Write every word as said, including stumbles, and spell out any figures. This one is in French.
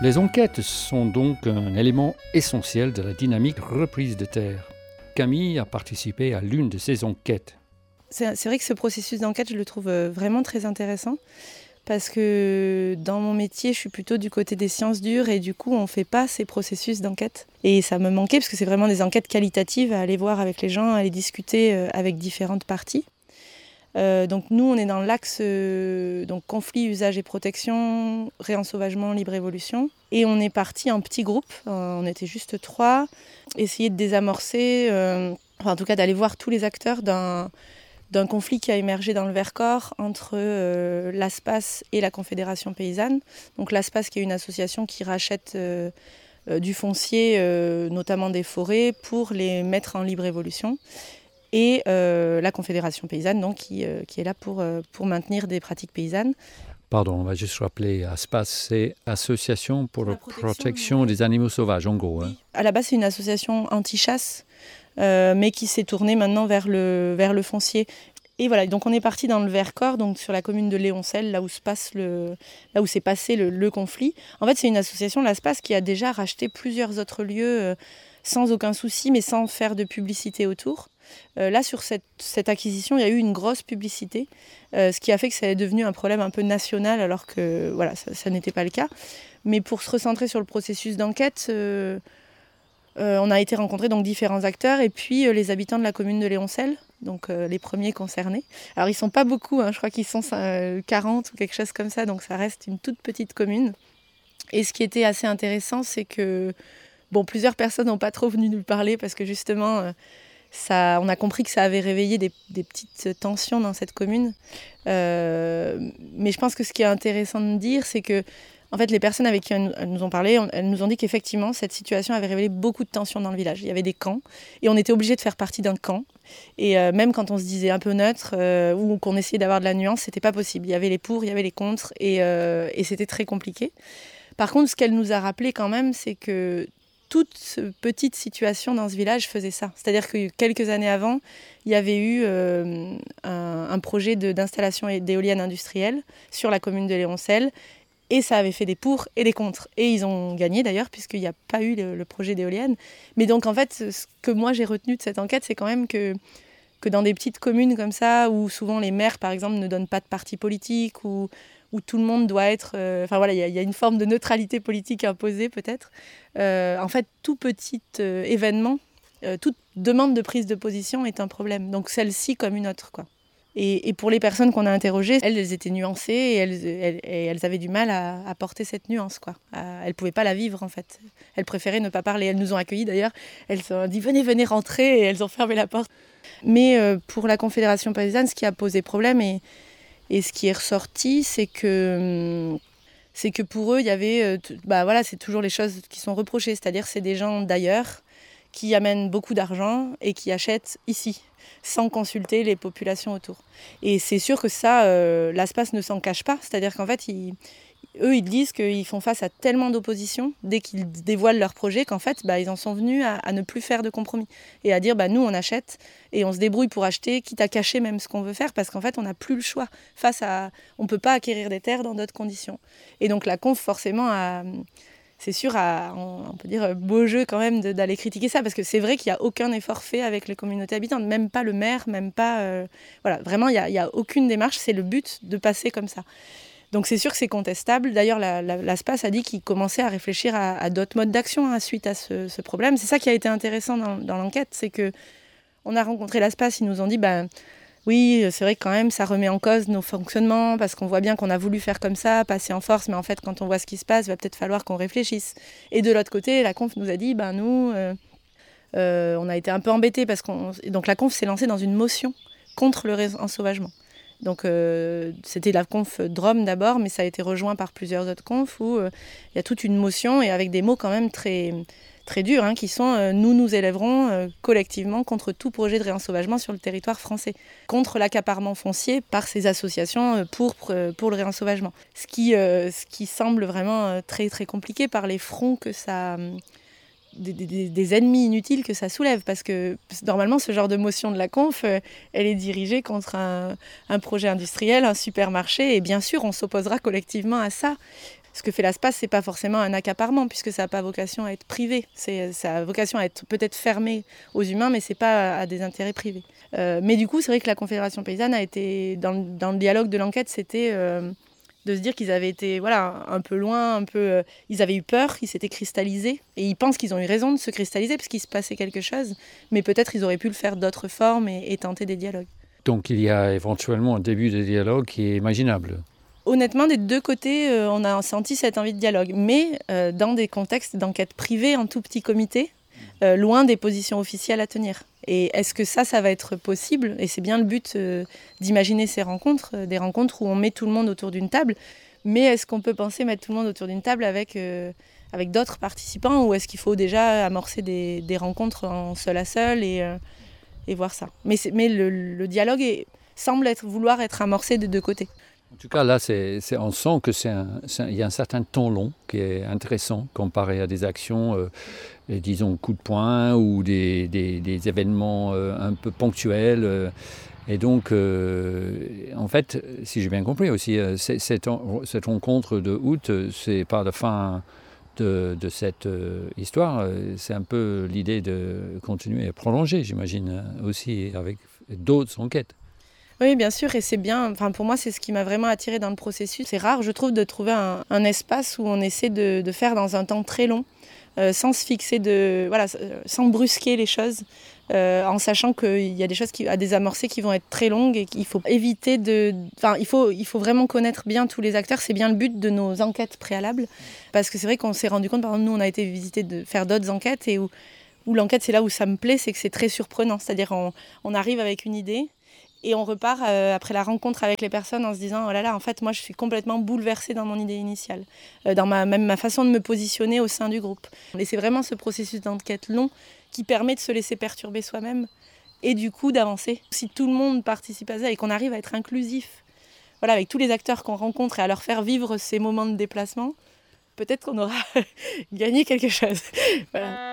Les enquêtes sont donc un élément essentiel de la dynamique reprise de terre. Camille a participé à l'une de ces enquêtes. C'est, c'est vrai que ce processus d'enquête, je le trouve vraiment très intéressant parce que dans mon métier, je suis plutôt du côté des sciences dures et du coup, on ne fait pas ces processus d'enquête. Et ça me manquait parce que c'est vraiment des enquêtes qualitatives à aller voir avec les gens, à aller discuter avec différentes parties. Euh, donc nous, on est dans l'axe euh, donc conflit, usage et protection, réensauvagement, libre évolution. Et on est parti en petits groupes, euh, on était juste trois, essayer de désamorcer, euh, enfin en tout cas d'aller voir tous les acteurs d'un, d'un conflit qui a émergé dans le Vercors entre euh, l'ASPAS et la Confédération paysanne. Donc l'ASPAS qui est une association qui rachète euh, euh, du foncier, euh, notamment des forêts, pour les mettre en libre évolution. Et euh, la Confédération paysanne, donc, qui, euh, qui est là pour, euh, pour maintenir des pratiques paysannes. Pardon, on va juste rappeler, ASPAS, c'est Association pour la protection, protection des... des animaux sauvages, en gros. Oui. Hein. À la base, c'est une association anti-chasse, euh, mais qui s'est tournée maintenant vers le, vers le foncier. Et voilà, donc on est parti dans le Vercors, donc sur la commune de Léoncelle, là où se passe le, là où s'est passé le, le conflit. En fait, c'est une association, l'ASPAS, qui a déjà racheté plusieurs autres lieux euh, sans aucun souci, mais sans faire de publicité autour. Euh, là, sur cette, cette acquisition, il y a eu une grosse publicité, euh, ce qui a fait que ça est devenu un problème un peu national, alors que voilà, ça, ça n'était pas le cas. Mais pour se recentrer sur le processus d'enquête, euh, euh, on a été rencontrer donc différents acteurs et puis euh, les habitants de la commune de Léoncelle, donc euh, les premiers concernés. Alors ils ne sont pas beaucoup, hein, je crois qu'ils sont euh, quarante ou quelque chose comme ça, donc ça reste une toute petite commune. Et ce qui était assez intéressant, c'est que bon, plusieurs personnes n'ont pas trop venu nous parler parce que justement... Euh, Ça, on a compris que ça avait réveillé des, des petites tensions dans cette commune. Euh, mais je pense que ce qui est intéressant de dire, c'est que en fait, les personnes avec qui elles nous ont parlé, elles nous ont dit qu'effectivement, cette situation avait révélé beaucoup de tensions dans le village. Il y avait des camps et on était obligé de faire partie d'un camp. Et euh, même quand on se disait un peu neutre euh, ou qu'on essayait d'avoir de la nuance, c'était pas possible. Il y avait les pour, il y avait les contre et, euh, et c'était très compliqué. Par contre, ce qu'elle nous a rappelé quand même, c'est que toute petite situation dans ce village faisait ça. C'est-à-dire que quelques années avant, il y avait eu euh, un, un projet de, d'installation d'éoliennes industrielles sur la commune de Léoncelle et ça avait fait des pour et des contre. Et ils ont gagné d'ailleurs puisqu'il n'y a pas eu le, le projet d'éoliennes. Mais donc en fait, ce que moi j'ai retenu de cette enquête, c'est quand même que, que dans des petites communes comme ça, où souvent les maires par exemple ne donnent pas de parti politique ou où tout le monde doit être... Euh, enfin voilà, il y, y a une forme de neutralité politique imposée peut-être. Euh, en fait, tout petit euh, événement, euh, toute demande de prise de position est un problème. Donc celle-ci comme une autre, quoi. Et, et pour les personnes qu'on a interrogées, elles, elles étaient nuancées et elles, elles, et elles avaient du mal à, à porter cette nuance, quoi. À, elles ne pouvaient pas la vivre, en fait. Elles préféraient ne pas parler. Elles nous ont accueillis, d'ailleurs. Elles ont dit « venez, venez rentrer » et elles ont fermé la porte. Mais euh, pour la Confédération paysanne, ce qui a posé problème... Et, Et ce qui est ressorti, c'est que, c'est que pour eux, il y avait, bah voilà, c'est toujours les choses qui sont reprochées. C'est-à-dire c'est des gens d'ailleurs qui amènent beaucoup d'argent et qui achètent ici, sans consulter les populations autour. Et c'est sûr que ça, euh, l'ASPAS ne s'en cache pas. C'est-à-dire qu'en fait, ils, eux, ils disent qu'ils font face à tellement d'opposition dès qu'ils dévoilent leur projet qu'en fait, bah, ils en sont venus à, à ne plus faire de compromis et à dire bah, nous, on achète et on se débrouille pour acheter, quitte à cacher même ce qu'on veut faire parce qu'en fait, on n'a plus le choix. Face à, on ne peut pas acquérir des terres dans d'autres conditions. Et donc la conf, forcément, a, c'est sûr, a, on peut dire, beau jeu quand même de, d'aller critiquer ça parce que c'est vrai qu'il n'y a aucun effort fait avec les communautés habitantes, même pas le maire, même pas... Euh, voilà, vraiment, il n'y a, il y a aucune démarche, c'est le but de passer comme ça. Donc c'est sûr que c'est contestable. D'ailleurs, la, la, l'ASPAS a dit qu'il commençait à réfléchir à, à d'autres modes d'action hein, suite à ce, ce problème. C'est ça qui a été intéressant dans, dans l'enquête, c'est qu'on a rencontré l'ASPAS, ils nous ont dit ben, oui, c'est vrai que quand même ça remet en cause nos fonctionnements parce qu'on voit bien qu'on a voulu faire comme ça, passer en force, mais en fait quand on voit ce qui se passe, il va peut-être falloir qu'on réfléchisse. Et de l'autre côté, la conf nous a dit ben nous, euh, euh, on a été un peu embêtés parce qu'on donc la conf s'est lancée dans une motion contre le réensauvagement. Donc euh, c'était la conf Drôme d'abord, mais ça a été rejoint par plusieurs autres confs où il euh, y a toute une motion et avec des mots quand même très, très durs, hein, qui sont euh, « nous nous élèverons euh, collectivement contre tout projet de réensauvagement sur le territoire français », contre l'accaparement foncier par ces associations euh, pour, pour le réensauvagement. Ce qui, euh, ce qui semble vraiment euh, très, très compliqué par les fronts que ça... Euh, Des, des, des ennemis inutiles que ça soulève parce que normalement ce genre de motion de la conf euh, elle est dirigée contre un, un projet industriel, un supermarché et bien sûr on s'opposera collectivement à ça. Ce que fait l'ASPAS, c'est pas forcément un accaparement, puisque ça n'a pas vocation à être privé. C'est, ça a vocation à être peut-être fermé aux humains, mais c'est pas à des intérêts privés. Euh, mais du coup, c'est vrai que la Confédération paysanne a été, dans, dans le dialogue de l'enquête, c'était euh, de se dire qu'ils avaient été voilà, un peu loin, un peu, euh, ils avaient eu peur, ils s'étaient cristallisés, et ils pensent qu'ils ont eu raison de se cristalliser, parce qu'il se passait quelque chose, mais peut-être ils auraient pu le faire d'autres formes et, et tenter des dialogues. Donc il y a éventuellement un début de dialogue qui est imaginable. Honnêtement, des deux côtés, euh, on a senti cette envie de dialogue, mais euh, dans des contextes d'enquête privée, en tout petit comité, euh, loin des positions officielles à tenir. Et est-ce que ça, ça va être possible ? Et c'est bien le but euh, d'imaginer ces rencontres, euh, des rencontres où on met tout le monde autour d'une table, mais est-ce qu'on peut penser mettre tout le monde autour d'une table avec, euh, avec d'autres participants, ou est-ce qu'il faut déjà amorcer des, des rencontres en seul à seul et, euh, et voir ça ? Mais, c'est, mais le, le dialogue est, semble être, vouloir être amorcé des deux côtés. En tout cas, là, c'est, c'est, on sent qu'il y a un certain ton long qui est intéressant comparé à des actions, euh, et, disons, coup de poing ou des, des, des événements euh, un peu ponctuels. Euh, et donc, euh, en fait, si j'ai bien compris aussi, euh, c'est, cette, cette rencontre de août, c'est pas la fin de, de cette euh, histoire. C'est un peu l'idée de continuer à prolonger, j'imagine, aussi avec d'autres enquêtes. Oui, bien sûr, et c'est bien. Enfin, pour moi, c'est ce qui m'a vraiment attirée dans le processus. C'est rare, je trouve, de trouver un, un espace où on essaie de, de faire dans un temps très long, euh, sans se fixer de, voilà, sans brusquer les choses, euh, en sachant qu'il y a des choses qui, à désamorcer qui vont être très longues et qu'il faut éviter de. Enfin, il faut, il faut vraiment connaître bien tous les acteurs. C'est bien le but de nos enquêtes préalables, parce que c'est vrai qu'on s'est rendu compte. Par exemple, nous, on a été visiter de faire d'autres enquêtes et où, où l'enquête, c'est là où ça me plaît, c'est que c'est très surprenant. C'est-à-dire, on, on arrive avec une idée. Et on repart euh, après la rencontre avec les personnes en se disant « Oh là là, en fait, moi, je suis complètement bouleversée dans mon idée initiale, euh, dans ma, même ma façon de me positionner au sein du groupe. » Et c'est vraiment ce processus d'enquête long qui permet de se laisser perturber soi-même et du coup d'avancer. Si tout le monde participe à ça et qu'on arrive à être inclusif, voilà, avec tous les acteurs qu'on rencontre et à leur faire vivre ces moments de déplacement, peut-être qu'on aura gagné quelque chose. Voilà.